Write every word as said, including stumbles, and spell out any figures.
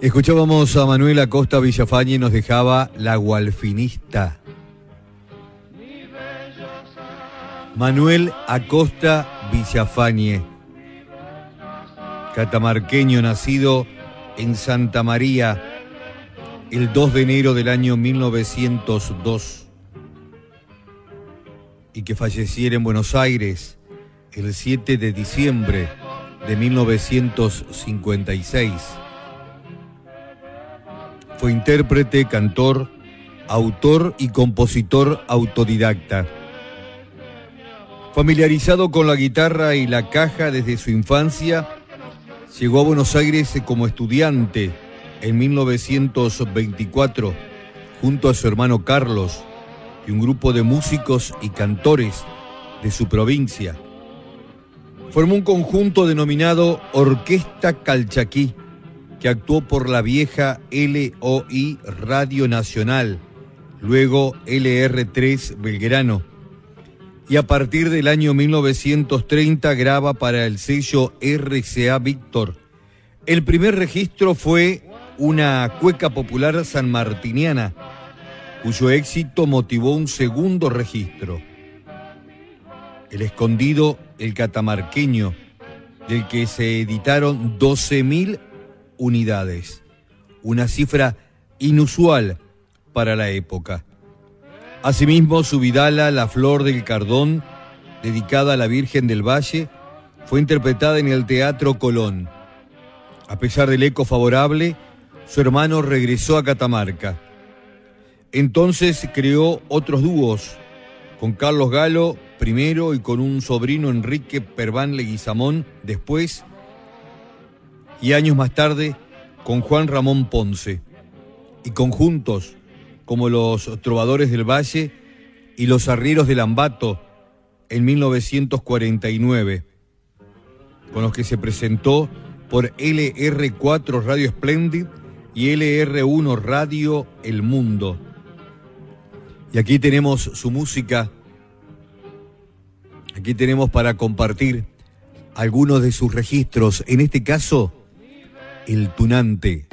Escuchábamos a Manuel Acosta Villafañe y nos dejaba La Gualfinista. Manuel Acosta Villafañe, catamarqueño, nacido en Santa María el dos de enero del año mil novecientos dos y que falleciera en Buenos Aires el siete de diciembre de mil novecientos cincuenta y seis. Fue intérprete, cantor, autor y compositor autodidacta. Familiarizado con la guitarra y la caja desde su infancia, llegó a Buenos Aires como estudiante en mil novecientos veinticuatro junto a su hermano Carlos y un grupo de músicos y cantores de su provincia. Formó un conjunto denominado Orquesta Calchaquí, que actuó por la vieja L O I Radio Nacional, luego L R tres Belgrano, y a partir del año mil novecientos treinta graba para el sello R C A Víctor. El primer registro fue una cueca popular sanmartiniana, cuyo éxito motivó un segundo registro, El Escondido, el Catamarqueño, del que se editaron doce mil unidades, una cifra inusual para la época. Asimismo, su vidala La Flor del Cardón, dedicada a la Virgen del Valle, fue interpretada en el Teatro Colón. A pesar del eco favorable, su hermano regresó a Catamarca. Entonces creó otros dúos, con Carlos Galo primero y con un sobrino, Enrique Perván Leguizamón, después, y años más tarde con Juan Ramón Ponce, y conjuntos como los Trovadores del Valle y los Arrieros del Ambato en mil novecientos cuarenta y nueve, con los que se presentó por L R cuatro Radio Splendid y L R uno Radio El Mundo. Y aquí tenemos su música, aquí tenemos para compartir algunos de sus registros, en este caso, El Tunante.